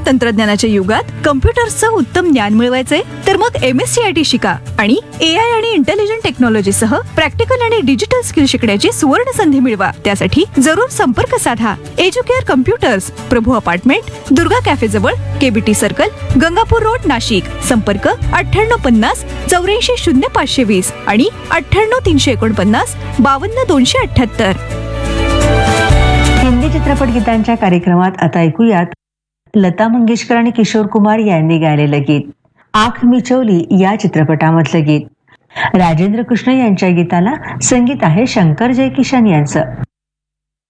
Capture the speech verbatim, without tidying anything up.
तंत्रज्ञानाच्या युगात कम्प्युटर्सचं उत्तम ज्ञान मिळवायचंय तर मग M S C I T शिका आणि ए आय आणि इंटेलिजंट टेक्नॉलॉजी सह प्रॅक्टिकल आणि डिजिटल स्किल शिकण्याची सुवर्ण संधी मिळवा. त्यासाठी जरूर संपर्क साधा. एज्युकेअर कम्प्युटर्स, प्रभू अपार्टमेंट, दुर्गा कॅफे जवळ, KBT circle, Gangapur road, Nashik. संपर्क अठ्ठ्याण्णव पन्नास चौऱ्याऐंशी शून्य पाचशे वीस आणि अठ्ठ्याण्णव तीनशे एकोणपन्नास बावन्न दोनशे अठ्ठ्याहत्तर. हिंदी चित्रपट गीतांच्या कार्यक्रमात आता ऐकूयात लता मंगेशकर आणि किशोर कुमार यांनी गायलेलं गीत आँख मिचवली या चित्रपटामधलं गीत. राजेंद्र कृष्ण यांच्या गीताला संगीत आहे शंकर जयकिशन यांचं.